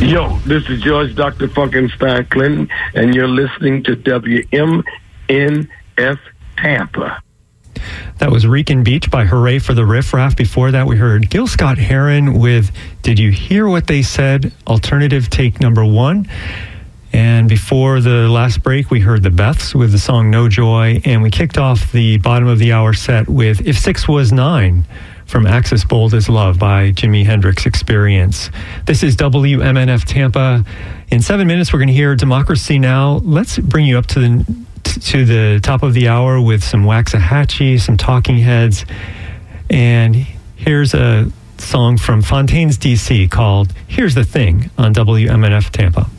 Yo, this is George Dr. Funkenstein Clinton, and you're listening to WMNF Tampa. That was Rican Beach by Hooray for the Riff Raff. Before that, we heard Gil Scott-Heron with Did You Hear What They Said? Alternative take number 1. And before the last break, we heard the Beths with the song No Joy. And we kicked off the bottom of the hour set with If 6 Was 9 from Axis Bold as Love by Jimi Hendrix Experience. This is WMNF Tampa. In 7 minutes, we're going to hear Democracy Now! Let's bring you up to the top of the hour with some Waxahachie, some Talking Heads. And here's a song from Fontaines, D.C. called Here's the Thing on WMNF Tampa.